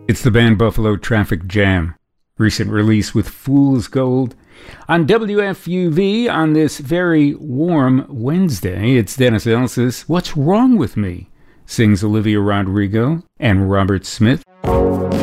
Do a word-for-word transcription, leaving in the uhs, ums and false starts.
It's the band Buffalo Traffic Jam, recent release with Fool's Gold. On W F U V on this very warm Wednesday, it's Dennis Elsis. What's Wrong With Me? Sings Olivia Rodrigo and Robert Smith.